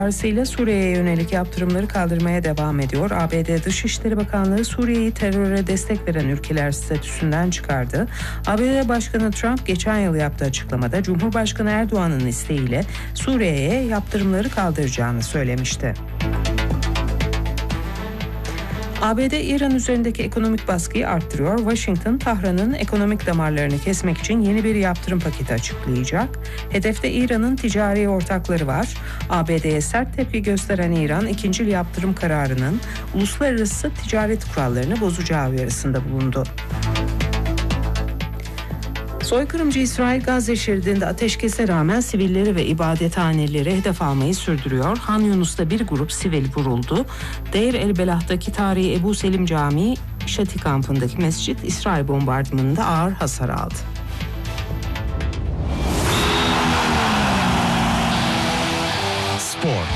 çağrısıyla Suriye'ye yönelik yaptırımları kaldırmaya devam ediyor. ABD Dışişleri Bakanlığı Suriye'yi teröre destek veren ülkeler statüsünden çıkardı. ABD Başkanı Trump geçen yıl yaptığı açıklamada Cumhurbaşkanı Erdoğan'ın isteğiyle Suriye'ye yaptırımları kaldıracağını söylemişti. ABD İran üzerindeki ekonomik baskıyı arttırıyor. Washington, Tahran'ın ekonomik damarlarını kesmek için yeni bir yaptırım paketi açıklayacak. Hedefte İran'ın ticari ortakları var. ABD'ye sert tepki gösteren İran, ikincil yaptırım kararının uluslararası ticaret kurallarını bozacağı uyarısında bulundu. Soykırımcı İsrail Gazze şeridinde ateşkese rağmen sivilleri ve ibadethaneleri hedef almayı sürdürüyor. Han Yunus'ta bir grup sivil vuruldu. Deir el-Belah'taki tarihi Ebu Selim Camii, Şati kampındaki mescit İsrail bombardımanında ağır hasar aldı. Spor.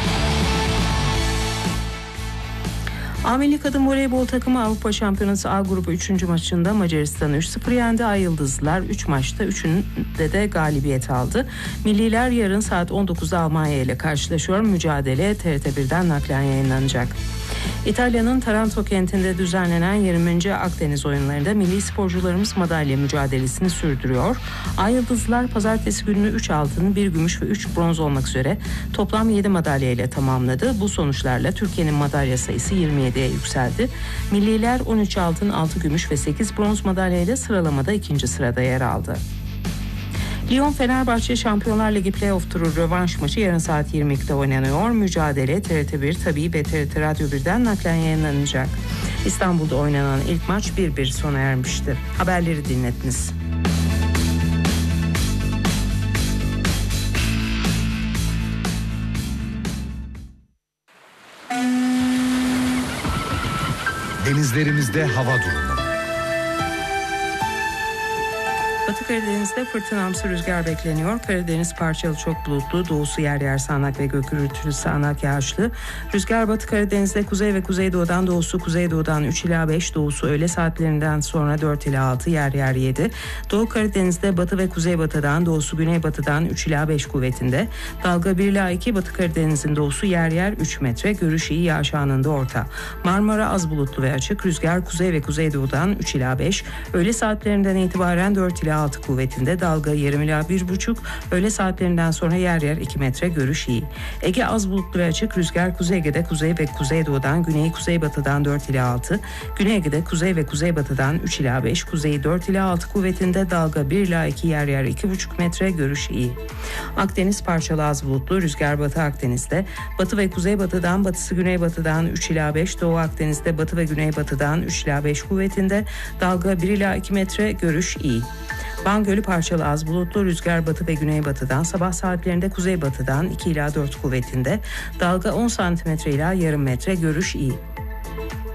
A Milli Kadın Voleybol takımı Avrupa Şampiyonası A grubu 3. maçında Macaristan'ı 3-0 yendi. Ay Yıldızlılar 3 maçta 3'ünde de galibiyet aldı. Milliler yarın saat 19'da Almanya ile karşılaşıyor. Mücadele TRT1'den naklen yayınlanacak. İtalya'nın Taranto kentinde düzenlenen 20. Akdeniz oyunlarında milli sporcularımız madalya mücadelesini sürdürüyor. Ay Yıldızlılar pazartesi gününü 3 altın, 1 gümüş ve 3 bronz olmak üzere toplam 7 madalya ile tamamladı. Bu sonuçlarla Türkiye'nin madalya sayısı 27'ye yükseldi. Milliler 13 altın, 6 gümüş ve 8 bronz madalya ile sıralamada 2. sırada yer aldı. Lyon-Fenerbahçe Şampiyonlar Ligi Playoff turu rövanş maçı yarın saat 22'de oynanıyor. Mücadele TRT1, Tabii ve TRT Radyo 1'den naklen yayınlanacak. İstanbul'da oynanan ilk maç 1-1 sona ermişti. Haberleri dinlediniz. Denizlerimizde hava durumu. Batı Karadeniz'de fırtınamsı rüzgar bekleniyor. Karadeniz parçalı çok bulutlu, doğusu yer yer sağanak ve gök gürültülü sağanak yağışlı. Rüzgar Batı Karadeniz'de kuzey ve kuzeydoğudan, doğusu kuzeydoğudan 3 ila 5, doğusu öğle saatlerinden sonra 4 ila 6, yer yer 7. Doğu Karadeniz'de batı ve kuzeybatıdan, doğusu güneybatıdan 3 ila 5 kuvvetinde. Dalga 1 ila 2, Batı Karadeniz'in doğusu yer yer 3 metre, görüş iyi, yağış anında orta. Marmara az bulutlu ve açık, rüzgar kuzey ve kuzeydoğudan 3 ila 5, öğle saatlerinden itibaren 4 ila 6 kuvvetinde, dalga yarım ila 1,5, öğle saatlerinden sonra yer yer 2 metre, görüş iyi. Ege az bulutlu ve açık, rüzgar Kuzey Ege'de kuzey ve kuzeydoğudan, güneyi kuzeybatıdan 4 ila 6, Güney Ege'de kuzey ve kuzeybatıdan 3 ila 5, kuzeyi 4 ila 6 kuvvetinde, dalga 1 ila 2, yer yer 2,5 metre, görüş iyi. Akdeniz parçalı az bulutlu, rüzgar Batı Akdeniz'de batı ve kuzeybatıdan, batısı güneybatıdan 3 ila 5, Doğu Akdeniz'de batı ve güneybatıdan 3 ila 5 kuvvetinde, dalga 1 ila 2 metre, görüş iyi. Van Gölü parçalı az bulutlu, rüzgar batı ve güneybatıdan, sabah saatlerinde kuzeybatıdan 2 ila 4 kuvvetinde, dalga 10 cm ila yarım metre, görüş iyi.